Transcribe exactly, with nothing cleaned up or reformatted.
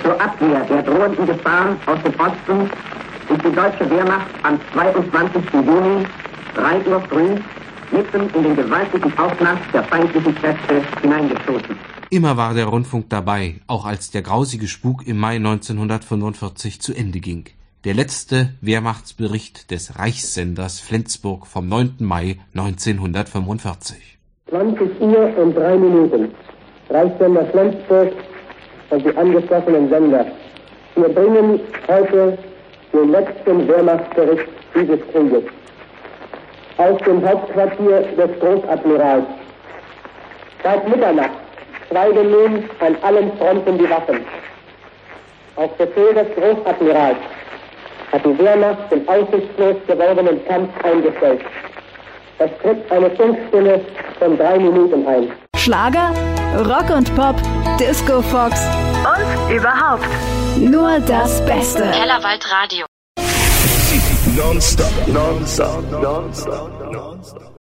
Zur Abwehr der drohenden Gefahr aus dem Osten ist die deutsche Wehrmacht am zweiundzwanzigsten Juni, drei Uhr früh, mitten in den gewaltigen Aufmarsch der feindlichen Kräfte hineingestoßen. Immer war der Rundfunk dabei, auch als der grausige Spuk im Mai neunzehnhundertfünfundvierzig zu Ende ging. Der letzte Wehrmachtsbericht des Reichssenders Flensburg vom neunten Mai neunzehnhundertfünfundvierzig. zwanzig Uhr und drei Minuten. Reichssender Flensburg und die angeschlossenen Sender. Wir bringen heute den letzten Wehrmachtsbericht dieses Krieges. Aus dem Hauptquartier des Großadmirals. Seit Mitternacht schweigen nun an allen Fronten die Waffen. Auf Befehl des Großadmirals hat die Wehrmacht den aussichtslos gewordenen Kampf eingestellt. Es tritt eine Funkstille von drei Minuten ein. Schlager, Rock und Pop, Disco Fox und überhaupt nur das Beste. Kellerwald Radio. Non-stop, non-stop, non-stop, non-stop.